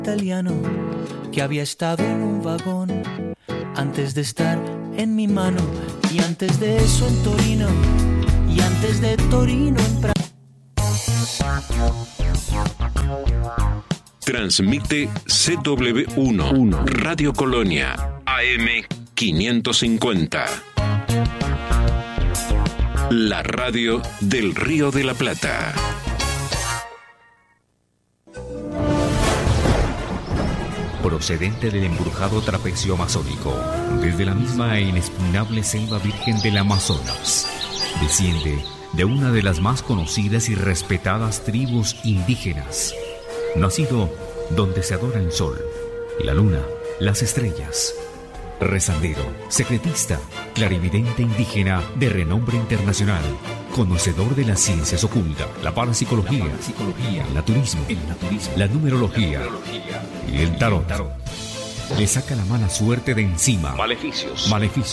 italiano que había estado en un vagón antes de estar en mi mano, y antes de eso en Torino, y antes de Torino en Praga. Transmite CW1 Radio Colonia AM 550. La radio del Río de la Plata. Procedente del embrujado trapecio amazónico, desde la misma e inexpugnable selva virgen del Amazonas, desciende de una de las más conocidas y respetadas tribus indígenas, nacido donde se adora el sol, la luna, las estrellas. Rezandero, secretista, clarividente indígena de renombre internacional, conocedor de las ciencias ocultas, la parapsicología, el naturismo, la numerología y el tarot. Le saca la mala suerte de encima. Maleficios,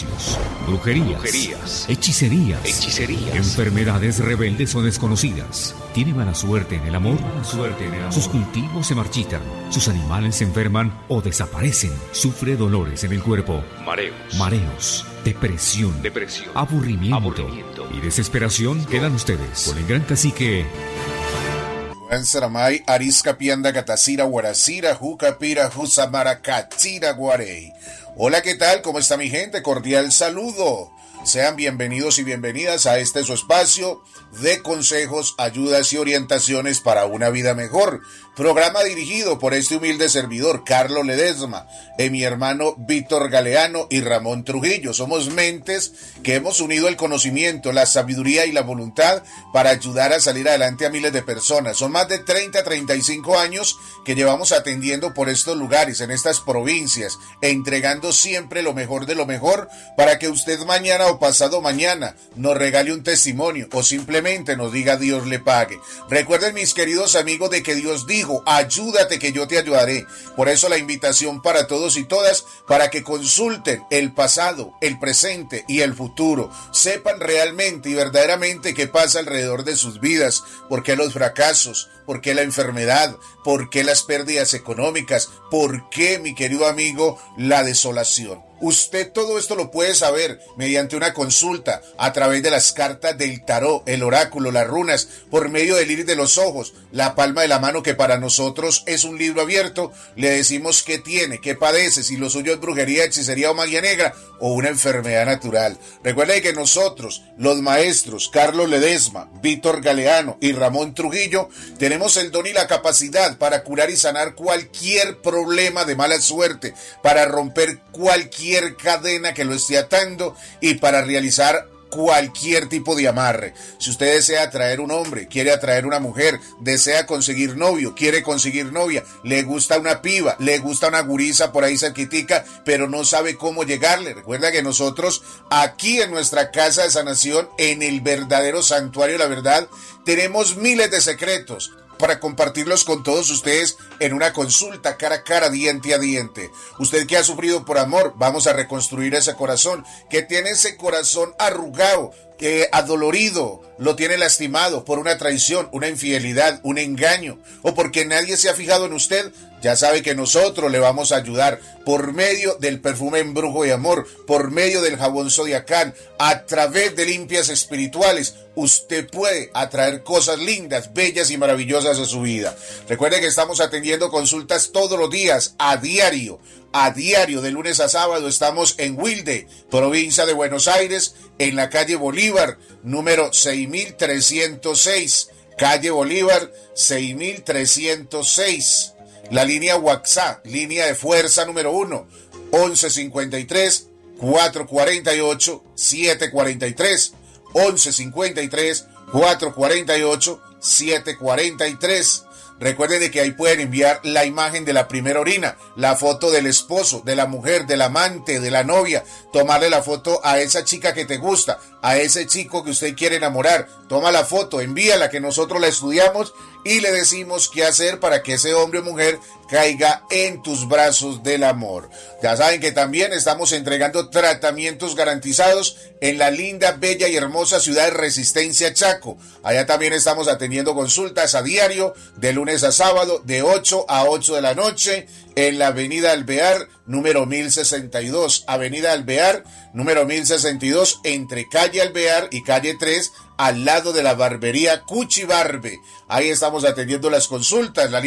brujerías, hechicerías, enfermedades rebeldes o desconocidas. Tiene mala suerte en el amor. Sus cultivos se marchitan, sus animales se enferman o desaparecen. Sufre dolores en el cuerpo, mareos, depresión, aburrimiento y desesperación. Quedan ustedes con el gran cacique Saramay, Arisca Pianda Catacira, Guaracira, Jucapira, Jusamara, Cachira, Guarey. Hola, ¿qué tal? ¿Cómo está mi gente? Cordial saludo. Sean bienvenidos y bienvenidas a este su espacio de consejos, ayudas y orientaciones para una vida mejor. Programa dirigido por este humilde servidor, Carlos Ledesma, de mi hermano Víctor Galeano y Ramón Trujillo. Somos mentes que hemos unido el conocimiento, la sabiduría y la voluntad para ayudar a salir adelante a miles de personas. Son más de 35 años que llevamos atendiendo por estos lugares, en estas provincias, entregando siempre lo mejor de lo mejor para que usted mañana o pasado mañana nos regale un testimonio o simplemente nos diga Dios le pague. Recuerden, mis queridos amigos, de que Dios dijo: ayúdate que yo te ayudaré. Por eso la invitación para todos y todas, para que consulten el pasado, el presente y el futuro. Sepan realmente y verdaderamente qué pasa alrededor de sus vidas, por qué los fracasos, por qué la enfermedad, por qué las pérdidas económicas, por qué, mi querido amigo, la desolación. Usted todo esto lo puede saber mediante una consulta a través de las cartas del tarot, el oráculo, las runas, por medio del iris de los ojos, la palma de la mano, que para nosotros es un libro abierto. Le decimos qué tiene, qué padece, si lo suyo es brujería, hechicería o magia negra o una enfermedad natural. Recuerde que nosotros, los maestros Carlos Ledesma, Víctor Galeano y Ramón Trujillo, tenemos el don y la capacidad para curar y sanar cualquier problema de mala suerte, para romper cualquier cadena que lo esté atando y para realizar cualquier tipo de amarre. Si usted desea atraer un hombre, quiere atraer una mujer, desea conseguir novio, quiere conseguir novia, le gusta una piba, le gusta una gurisa por ahí cerquitica, pero no sabe cómo llegarle. Recuerda que nosotros aquí en nuestra casa de sanación, en el verdadero santuario de la verdad, tenemos miles de secretos para compartirlos con todos ustedes en una consulta cara a cara, diente a diente. Usted que ha sufrido por amor, vamos a reconstruir ese corazón, que tiene ese corazón arrugado, adolorido, lo tiene lastimado por una traición, una infidelidad, un engaño, o porque nadie se ha fijado en usted. Ya sabe que nosotros le vamos a ayudar por medio del perfume Embrujo de Amor, por medio del jabón Zodiacal, a través de limpias espirituales. Usted puede atraer cosas lindas, bellas y maravillosas a su vida. Recuerde que estamos atendiendo consultas todos los días, a diario, de lunes a sábado. Estamos en Wilde, provincia de Buenos Aires, en la calle Bolívar, número 6306. Calle Bolívar, 6306. La línea WhatsApp, línea de fuerza número 1, 1153-448-743, 1153-448-743. Recuerden de que ahí pueden enviar la imagen de la primera orina, la foto del esposo, de la mujer, del amante, de la novia. Tomarle la foto a esa chica que te gusta, a ese chico que usted quiere enamorar. Toma la foto, envíala, que nosotros la estudiamos y le decimos qué hacer para que ese hombre o mujer caiga en tus brazos del amor. Ya saben que también estamos entregando tratamientos garantizados en la linda, bella y hermosa ciudad de Resistencia, Chaco. Allá también estamos atendiendo consultas a diario, de lunes a sábado, de 8 a 8 de la noche, en la avenida Alvear, número 1062. Avenida Alvear, número 1062, entre calle Alvear y calle 3, al lado de la barbería Cuchi Barbe. Ahí estamos atendiendo las consultas. La